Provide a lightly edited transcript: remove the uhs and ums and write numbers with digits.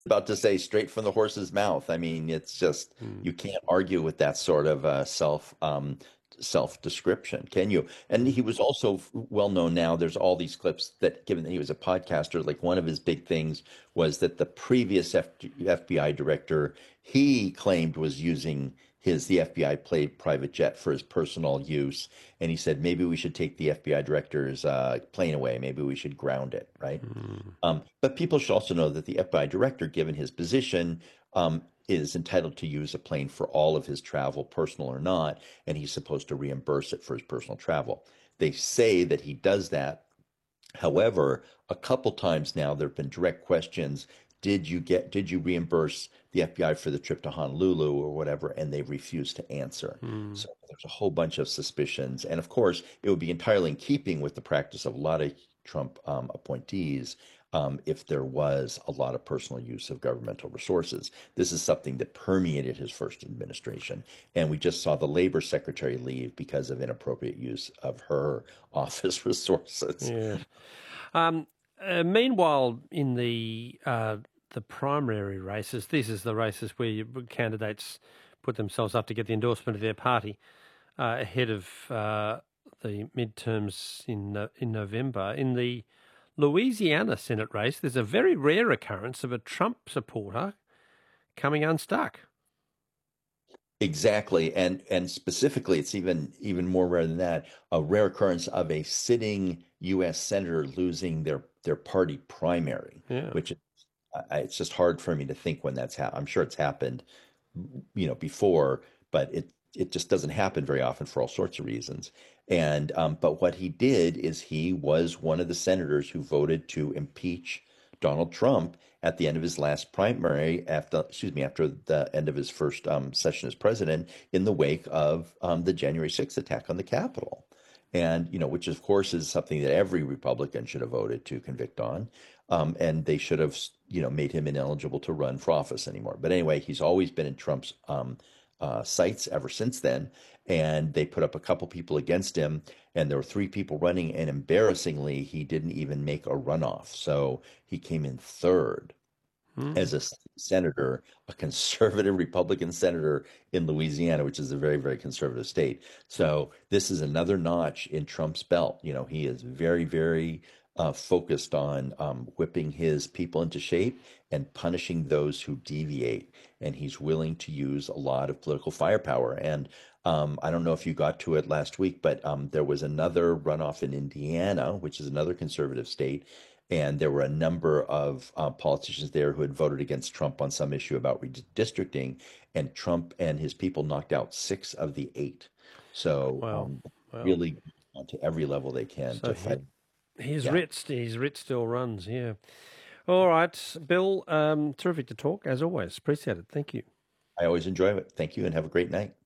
about to say straight from the horse's mouth. I mean, it's just Mm. you can't argue with that sort of self description, can you? And Mm. he was also well known now. There's all these clips that, given that he was a podcaster, like one of his big things was that the previous FBI director he claimed was using the FBI played private jet for his personal use, and he said maybe we should take the FBI director's plane away. Maybe we should ground it, right? Mm. But people should also know that the FBI director, given his position, is entitled to use a plane for all of his travel, personal or not, and he's supposed to reimburse it for his personal travel. They say that he does that. However, a couple times now there have been direct questions. Did you reimburse the FBI for the trip to Honolulu or whatever? And they refused to answer. Mm. So there's a whole bunch of suspicions. And of course, it would be entirely in keeping with the practice of a lot of Trump appointees if there was a lot of personal use of governmental resources. This is something that permeated his first administration. And we just saw the labor secretary leave because of inappropriate use of her office resources. Yes. Um, Meanwhile, in the primary races, this is the races where candidates put themselves up to get the endorsement of their party ahead of the midterms in November. In the Louisiana Senate race, there's a very rare occurrence of a Trump supporter coming unstuck. Exactly, and specifically, it's even more rare than that. A rare occurrence of a sitting U.S. senator losing their party primary, Yeah. which it's just hard for me to think when that's happened. I'm sure it's happened, before, but it just doesn't happen very often for all sorts of reasons. And but what he did is he was one of the senators who voted to impeach Donald Trump at the end of his last primary, after the end of his first session as president, in the wake of the January 6th attack on the Capitol. And, which of course is something that every Republican should have voted to convict on. And they should have, made him ineligible to run for office anymore. But anyway, he's always been in Trump's sights ever since then. And they put up a couple people against him, and there were three people running. And embarrassingly, he didn't even make a runoff. So he came in third Mm. as a senator, a conservative Republican senator in Louisiana, which is a very, very conservative state. So this is another notch in Trump's belt. He is very, very focused on whipping his people into shape and punishing those who deviate. And he's willing to use a lot of political firepower. And I don't know if you got to it last week, but there was another runoff in Indiana, which is another conservative state, and there were a number of politicians there who had voted against Trump on some issue about redistricting, and Trump and his people knocked out six of the eight. So Well, well. really to every level they can So to fight. his Yeah, writ, his writ still runs. Yeah. All right, Bill. Terrific to talk as always. Appreciate it. Thank you. I always enjoy it. Thank you, and have a great night.